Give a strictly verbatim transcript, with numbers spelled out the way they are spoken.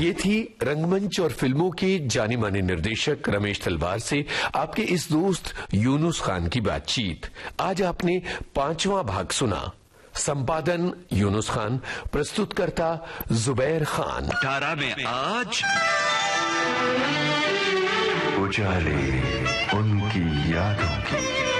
ये थी रंगमंच और फिल्मों के जाने माने निर्देशक रमेश तलवार से आपके इस दोस्त यूनुस खान की बातचीत। आज आपने पांचवा भाग सुना। संपादन यूनुस खान, प्रस्तुतकर्ता जुबैर खान। अठारह में आज उजाले उनकी यादों की।